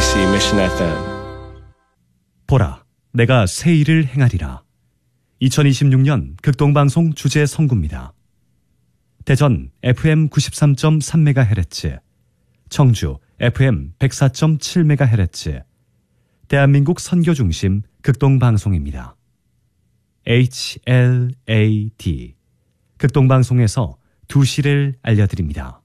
KBC Mission FM. 보라, 내가 새 일을 행하리라. 2026년 극동방송 주제 선구입니다. 대전 FM 93.3MHz, 청주 FM 104.7MHz, 대한민국 선교중심 극동방송입니다. HLAD, 극동방송에서 2시를 알려드립니다.